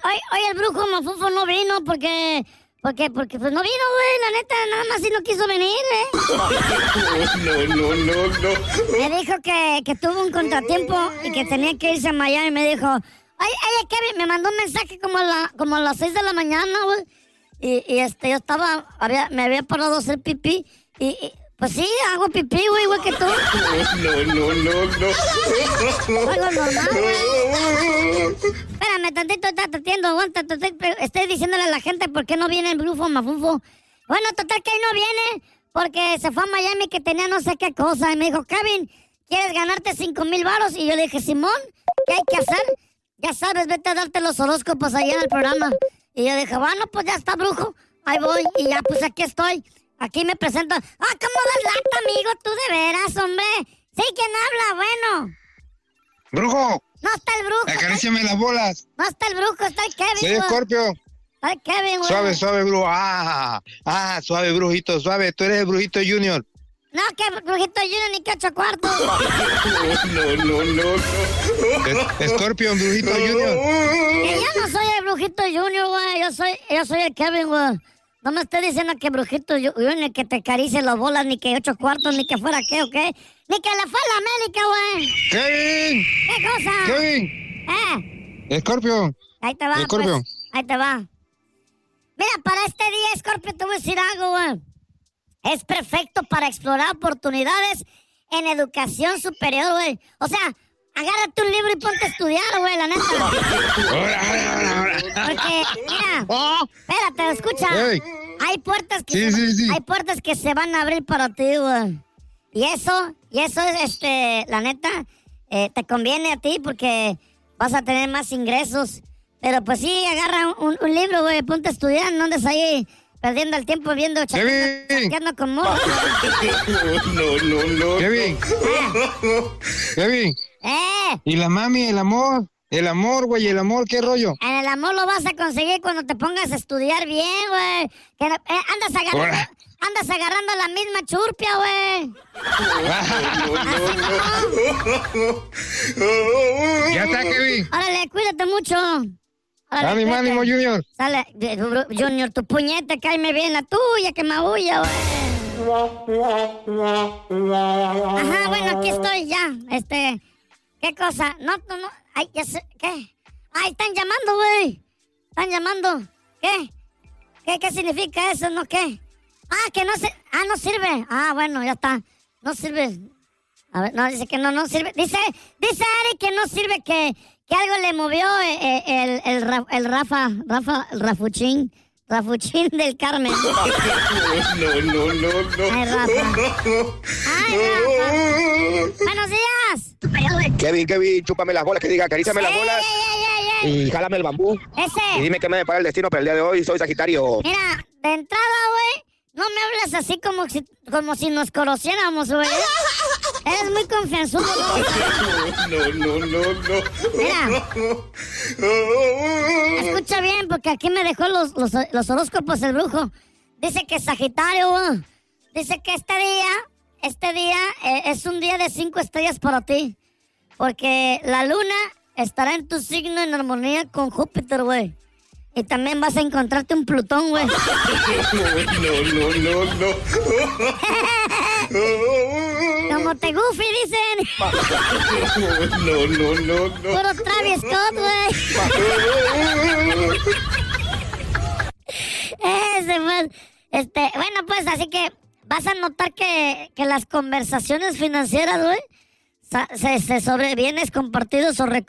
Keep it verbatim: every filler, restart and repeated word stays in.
hoy, hoy el brujo Mafufo no vino porque... Porque, porque pues no vino, güey, la neta, nada más si no quiso venir, ¿eh? No, no, no, no. Me dijo que, que tuvo un contratiempo y que tenía que irse a Miami. Me dijo, ay, ay, Kevin, me mandó un mensaje como a, la, como a las seis de la mañana, güey. Y, y este, yo estaba, había, me había parado a hacer pipí. Y, y pues sí, hago pipí, güey, igual que tú. No, no, no, no. Algo normal, güey. Espérame, tantito, está tatiendo, aguanta. Estoy, estoy diciéndole a la gente por qué no viene el brujo Mafufo. Bueno, total que ahí no viene porque se fue a Miami que tenía no sé qué cosa. Y me dijo, Kevin, ¿quieres ganarte cinco mil varos? Y yo le dije, Simón, ¿qué hay que hacer? Ya sabes, vete a darte los horóscopos allá en el programa. Y yo dije, bueno, pues ya está, brujo. Ahí voy. Y ya, pues aquí estoy. Aquí me presento. ¡Ah, cómo das lata, amigo! Tú de veras, hombre. Sí, ¿quién habla? Bueno. ¡Brujo! No está el brujo. Acaríciame las bolas. No está el brujo, está el Kevin. Soy Scorpio. Está el Kevin, güey. Suave, suave, brujo. Ah, ah, suave, brujito, suave. Tú eres el brujito Junior. No, que brujito Junior ni que ocho cuartos. No, no, no, no. Es, Scorpion, brujito Junior. Que yo no soy el brujito Junior, güey. Yo soy, yo soy el Kevin, güey. No me estés diciendo que brujito Junior que te acaricie las bolas, ni que ocho cuartos, ni que fuera qué, ¿o qué? Ni que le fue a la América, güey. ¡Kevin! ¿Qué cosa? ¡Kevin! ¿Eh? Scorpion. Ahí te va, Scorpio. pues. Ahí te va. Mira, para este día, Scorpio, te voy a decir algo, güey. Es perfecto para explorar oportunidades en educación superior, güey. O sea, agárrate un libro y ponte a estudiar, güey, la neta. Ahora, ahora, ahora, ahora. Porque, mira, Oh. espérate, escucha. Hey. Hay puertas que Sí, se, sí, sí. hay puertas que se van a abrir para ti, güey. Y eso, y eso es, este, la neta, eh, te conviene a ti porque vas a tener más ingresos. Pero pues sí, agarra un, un libro, güey, ponte a estudiar, no andes ahí perdiendo el tiempo viendo Kevin. chateando con morros. No, no, no. Kevin. Kevin. Eh, ¿Y la mami, el amor? El amor, güey, el amor, ¿qué rollo? en el amor lo vas a conseguir cuando te pongas a estudiar bien, güey. Que no- eh, andas agarrando, Ahora. andas agarrando la misma churpia, güey. Ya está, Kevin. Órale, cuídate mucho. Órale, Ánimo, cuídate. ánimo, Junior. Sale, eh, bro- Junior, tu puñete, cáeme bien la tuya, que me aúlla, güey. Ajá, bueno, aquí estoy ya. Este, ¿qué cosa? No, no, no. Ay, ya sé, ¿qué? Ay, están llamando, güey. Están llamando. ¿Qué? ¿Qué, qué significa eso? ¿No qué? Ah, que no se... Ah, no sirve. Ah, bueno, ya está. No sirve. A ver, no, dice que no, no sirve. Dice, dice Ari que no sirve, que, que algo le movió eh, eh, el, el, Ra- el Rafa, Rafa, el Rafuchín, Rafuchín del Carmen. No, no, no, no. Ay, Rafa. Ay, Rafa. Buenos días. Kevin, Kevin, chúpame las bolas, que diga, acaríciame las Ey, bolas ey, ey, ey, ey. y jálame el bambú. Y Ese. dime qué me depara el destino para el día de hoy. Soy Sagitario. Mira, de entrada, güey, no me hables así como si, como si nos conociéramos, güey. Eres muy confianzudo, güey. No, no, no, no. Mira, escucha bien, porque aquí me dejó los, los, los horóscopos el brujo. Dice que Sagitario, güey. Dice que este día, este día eh, es un día de cinco estrellas para ti. Porque la luna estará en tu signo en armonía con Júpiter, güey. Y también vas a encontrarte un Plutón, güey. No, no, no, no. Como te goofy, dicen. No, no, no, no. Puro Travis Scott, güey. Ese, pues, este, bueno, pues, así que vas a notar que, que las conversaciones financieras, güey, sa- se, se sobre bienes compartidos o, re-